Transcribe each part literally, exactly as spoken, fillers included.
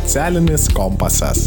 Socialinis kompasas.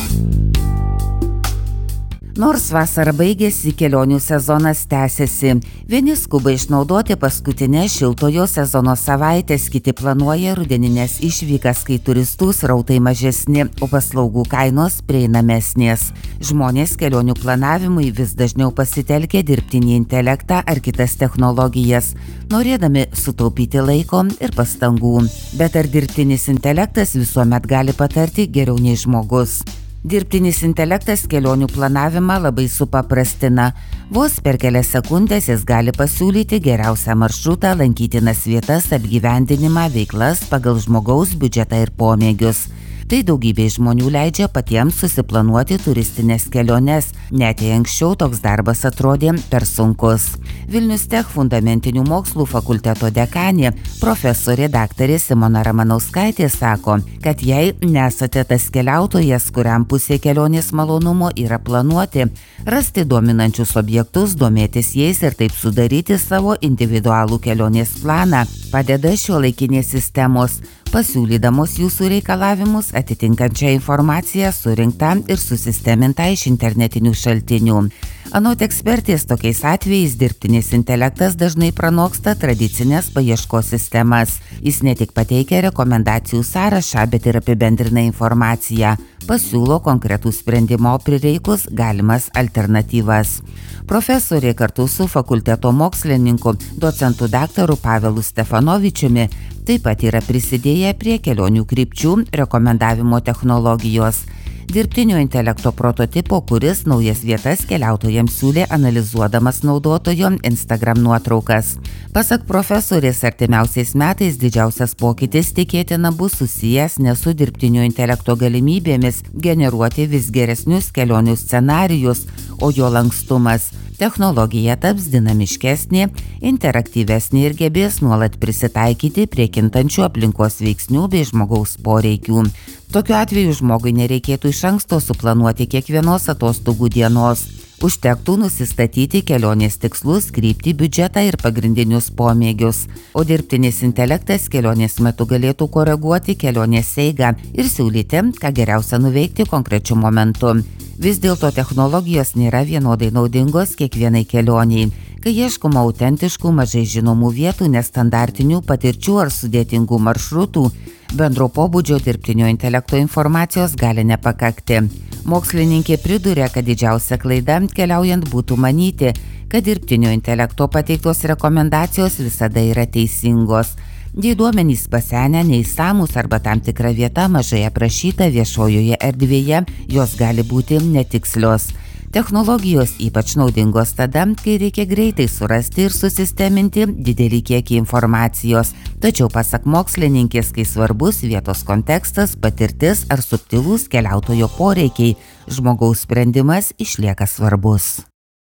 Nors vasara baigėsi, kelionių sezonas tęsiasi. Vieni skuba išnaudoti paskutinę šiltojo sezono savaitės, kiti planuoja rudeninės išvykas, kai turistų srautai mažesni, o paslaugų kainos prieinamesnės. Žmonės kelionių planavimui vis dažniau pasitelkia dirbtinį intelektą ar kitas technologijas, norėdami sutaupyti laiko ir pastangų. Bet ar dirbtinis intelektas visuomet gali patarti geriau nei žmogus? Dirbtinis intelektas kelionių planavimą labai supaprastina. Vos per kelias sekundės jis gali pasiūlyti geriausią maršrutą, lankytinas vietas, apgyvendinimą, veiklas pagal žmogaus biudžetą ir pomėgius. Tai daugybė žmonių leidžia patiems susiplanuoti turistinės keliones, net jei anksčiau toks darbas atrodė per sunkus. Vilnius Tech fundamentinių mokslų fakulteto dekanė, profesorė daktarė Simona Ramanauskaitė sako, kad jei nesate tas keliautojas, kuriam pusė kelionės malonumo yra planuoti, rasti dominančius objektus, domėtis jais ir taip sudaryti savo individualų kelionės planą, padeda šiuolaikinės sistemos, pasiūlydamos jūsų reikalavimus atitinkančią informaciją surinktą ir susistemintą iš internetinių šaltinių. Anot ekspertės, tokiais atvejais dirbtinis intelektas dažnai pranoksta tradicinės paieškos sistemas. Jis ne tik pateikia rekomendacijų sąrašą, bet ir apibendrina informaciją, pasiūlo konkretų sprendimo prireikus galimas alternatyvas. Profesorė kartu su fakulteto mokslininku, docentu daktaru Pavelu Stefanovičiumi, taip pat yra prisidėję prie kelionių krypčių rekomendavimo technologijos. Dirbtinio intelekto prototipo, kuris naujas vietas keliautojams siūlė analizuodamas naudotojo Instagram nuotraukas. Pasak profesorės, artimiausiais metais didžiausias pokytis tikėtina bus susijęs ne su dirbtinio intelekto galimybėmis generuoti vis geresnius kelionių scenarijus, o jo lankstumas. Technologija taps dinamiškesnė, interaktyvesnė ir gebės nuolat prisitaikyti prie kintančių aplinkos veiksnių bei žmogaus poreikių. Tokiu atveju žmogui nereikėtų iš anksto suplanuoti kiekvienos atostogų dienos. Užtektų nusistatyti kelionės tikslus, kryptį, biudžetą ir pagrindinius pomėgius. O dirbtinis intelektas kelionės metu galėtų koreguoti kelionės eigą ir siūlyti, ką geriausia nuveikti konkrečiu momentu. Vis dėlto technologijos nėra vienodai naudingos kiekvienai kelioniai. Kai ieškoma autentiškų, mažai žinomų vietų, nestandartinių patirčių ar sudėtingų maršrutų, bendro pobūdžio dirbtinio intelekto informacijos gali nepakakti. Mokslininkė priduria, kad didžiausia klaida keliaujant būtų manyti, kad dirbtinio intelekto pateiktos rekomendacijos visada yra teisingos. Jei duomenys pasenę, neįsamus arba tam tikra vieta mažai aprašyta viešojoje erdvėje, jos gali būti netikslios. Technologijos ypač naudingos tada, kai reikia greitai surasti ir susisteminti didelį kiekį informacijos. Tačiau pasak mokslininkės, kai svarbus vietos kontekstas, patirtis ar subtilūs keliautojo poreikiai, žmogaus sprendimas išlieka svarbus.